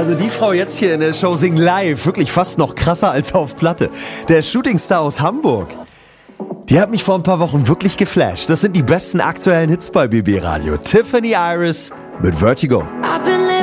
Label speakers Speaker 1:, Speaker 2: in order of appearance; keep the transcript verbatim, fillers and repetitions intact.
Speaker 1: Also die Frau jetzt hier in der Show singt live, wirklich fast noch krasser als auf Platte. Der Shootingstar aus Hamburg. Die hat mich vor ein paar Wochen wirklich geflasht. Das sind die besten aktuellen Hits bei B B Radio. Tiffany Iris mit Vertigo.
Speaker 2: I've been living